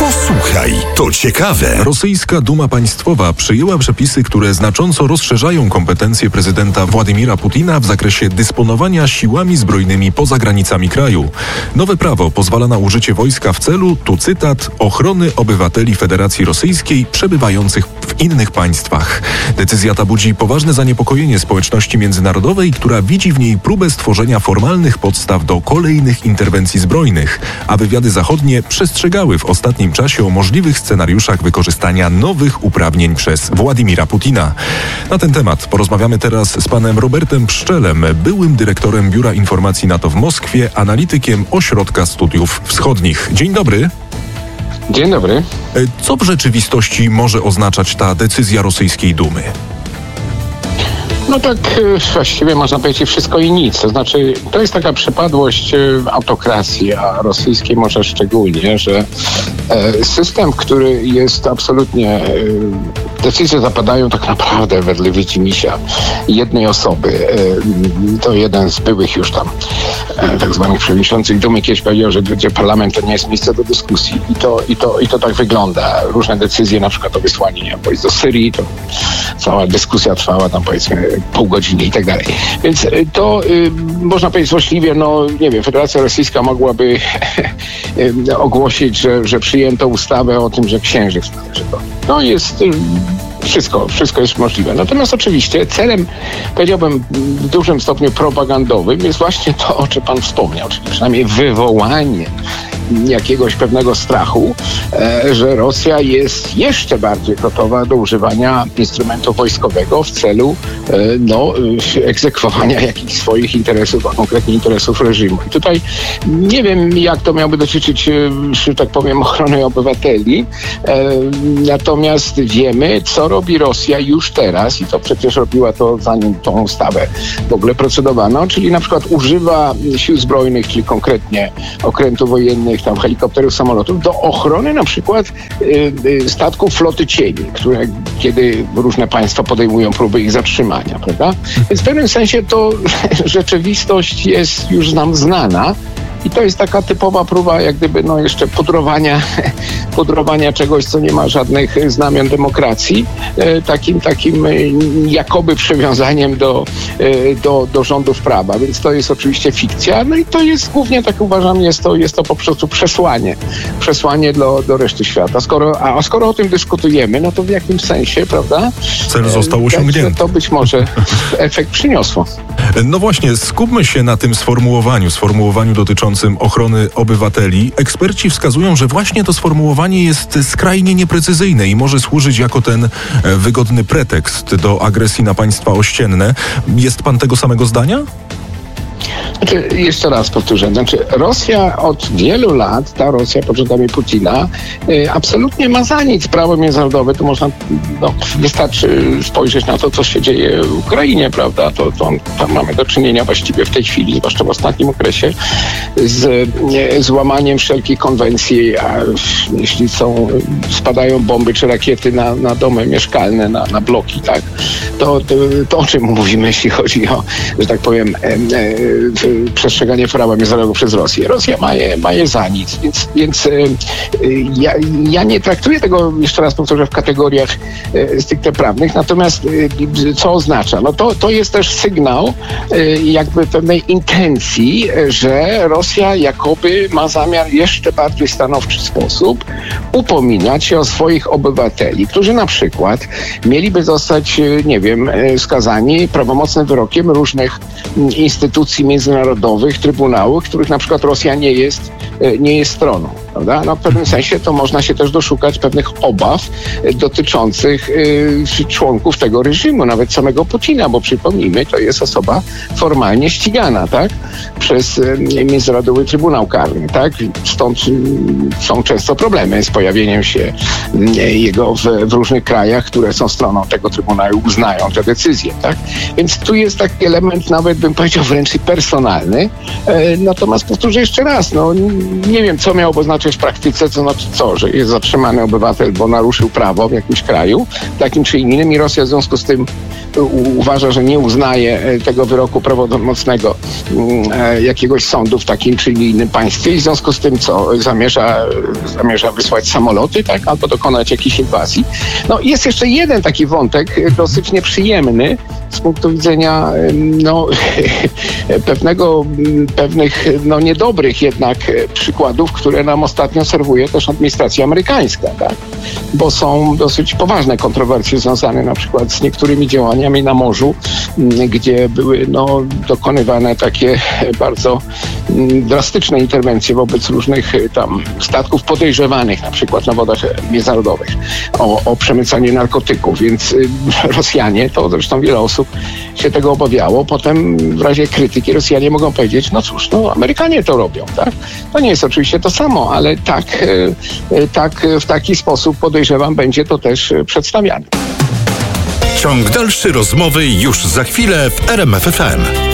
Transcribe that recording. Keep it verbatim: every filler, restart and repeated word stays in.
Posłuchaj, to ciekawe. Rosyjska Duma Państwowa przyjęła przepisy, które znacząco rozszerzają kompetencje prezydenta Władimira Putina w zakresie dysponowania siłami zbrojnymi poza granicami kraju. Nowe prawo pozwala na użycie wojska w celu, tu cytat, ochrony obywateli Federacji Rosyjskiej przebywających w innych państwach. Decyzja ta budzi poważne zaniepokojenie społeczności międzynarodowej, która widzi w niej próbę stworzenia formalnych podstaw do kolejnych interwencji zbrojnych, a wywiady zachodnie przestrzegały w ostatnim czasie o możliwych scenariuszach wykorzystania nowych uprawnień przez Władimira Putina. Na ten temat porozmawiamy teraz z panem Robertem Pszczelem, byłym dyrektorem Biura Informacji NATO w Moskwie, analitykiem Ośrodka Studiów Wschodnich. Dzień dobry. Dzień dobry. Co w rzeczywistości może oznaczać ta decyzja rosyjskiej Dumy? No tak właściwie można powiedzieć wszystko i nic. To znaczy, to jest taka przypadłość autokracji, a rosyjskiej może szczególnie, że system, który jest absolutnie... Decyzje zapadają tak naprawdę wedle widzimisię jednej osoby. To jeden z byłych już tam tak zwanych przewodniczących Dumy kiedyś powiedział, że gdzie parlament to nie jest miejsce do dyskusji. I to, i to, i to tak wygląda. Różne decyzje, na przykład o wysłaniu wojsk do Syrii, to cała dyskusja trwała tam powiedzmy pół godziny i tak dalej. Więc to y, można powiedzieć złośliwie, no nie wiem, Federacja Rosyjska mogłaby y, ogłosić, że, że przyjęto ustawę o tym, że księżyc należy do. No jest... Y, Wszystko, wszystko jest możliwe. Natomiast oczywiście celem, powiedziałbym, w dużym stopniu propagandowym jest właśnie to, o czym pan wspomniał, czyli przynajmniej wywołanie jakiegoś pewnego strachu, e, że Rosja jest jeszcze bardziej gotowa do używania instrumentu wojskowego w celu e, no, egzekwowania jakichś swoich interesów, a konkretnie interesów reżimu. I tutaj nie wiem, jak to miałoby dotyczyć, że tak powiem, ochrony obywateli, e, natomiast wiemy, co robi Rosja już teraz i to przecież robiła to zanim tą ustawę w ogóle procedowano, czyli na przykład używa sił zbrojnych, czyli konkretnie okrętów wojennych, tam helikopterów, samolotów, do ochrony na przykład y, y, statków floty cieni, które kiedy różne państwa podejmują próby ich zatrzymania, prawda? Więc w pewnym sensie to rzeczywistość jest już nam znana. I to jest taka typowa próba jak gdyby no jeszcze pudrowania, pudrowania czegoś, co nie ma żadnych znamion demokracji, e, takim takim e, jakoby przywiązaniem do, e, do, do rządów prawa. Więc to jest oczywiście fikcja. No i to jest głównie, tak uważam, jest to, jest to po prostu przesłanie. Przesłanie do, do reszty świata. Skoro, a, a skoro o tym dyskutujemy, no to w jakimś sensie, prawda? Cel został osiągnięty. To być może efekt przyniosło. No właśnie, skupmy się na tym sformułowaniu, sformułowaniu dotyczącym ochrony obywateli. Eksperci wskazują, że właśnie to sformułowanie jest skrajnie nieprecyzyjne i może służyć jako ten wygodny pretekst do agresji na państwa ościenne. Jest pan tego samego zdania? Znaczy, jeszcze raz powtórzę, znaczy Rosja od wielu lat, ta Rosja pod rządami Putina, y, absolutnie ma za nic prawo międzynarodowe. Tu można, no, wystarczy spojrzeć na to, co się dzieje w Ukrainie, prawda? To, to tam mamy do czynienia właściwie w tej chwili, zwłaszcza w ostatnim okresie, z nie, złamaniem wszelkich konwencji, a jeśli są, spadają bomby czy rakiety na, na domy mieszkalne, na, na bloki, tak? To, to, to o czym mówimy, jeśli chodzi o, że tak powiem, e, e, przestrzeganie prawa międzynarodowego przez Rosję. Rosja ma je, ma je za nic, więc, więc y, ja, ja nie traktuję tego, jeszcze raz powtórzę, w kategoriach y, stricte prawnych, natomiast y, co oznacza? No to, to jest też sygnał y, jakby pewnej intencji, że Rosja jakoby ma zamiar jeszcze bardziej stanowczy sposób upominać się o swoich obywateli, którzy na przykład mieliby zostać, y, nie wiem, y, skazani prawomocnym wyrokiem różnych y, instytucji międzynarodowych, trybunałów, których na przykład Rosja nie jest, nie jest stroną. Prawda? No, w pewnym sensie to można się też doszukać pewnych obaw dotyczących y, członków tego reżimu, nawet samego Putina, bo przypomnijmy, to jest osoba formalnie ścigana, tak? Przez y, Międzynarodowy Trybunał Karny, tak? Stąd y, są często problemy z pojawieniem się y, jego w, w różnych krajach, które są stroną tego Trybunału, uznają te decyzje, tak? Więc tu jest taki element, nawet bym powiedział wręcz personalny. Y, natomiast powtórzę jeszcze raz, no nie wiem, co miałoby oznaczać znaczyć w praktyce, to znaczy co, że jest zatrzymany obywatel, bo naruszył prawo w jakimś kraju, takim czy innym i Rosja w związku z tym u- uważa, że nie uznaje tego wyroku prawomocnego e, jakiegoś sądu w takim czy innym państwie i w związku z tym co, zamierza, zamierza wysłać samoloty, tak, albo dokonać jakiejś inwazji. No jest jeszcze jeden taki wątek dosyć nieprzyjemny z punktu widzenia no, pewnego, pewnych no, niedobrych jednak przykładów, które nam ostatnio serwuje też administracja amerykańska, tak? Bo są dosyć poważne kontrowersje związane na przykład z niektórymi działaniami na morzu, gdzie były no, dokonywane takie bardzo drastyczne interwencje wobec różnych tam statków podejrzewanych na przykład na wodach międzynarodowych o, o przemycanie narkotyków, więc Rosjanie, to zresztą wiele osób się tego obawiało, potem w razie krytyki Rosjanie mogą powiedzieć, no cóż, no Amerykanie to robią, tak? To nie jest oczywiście to samo, ale tak, tak w taki sposób podejrzewam będzie to też przedstawiane. Ciąg dalszy rozmowy już za chwilę w R M F F M.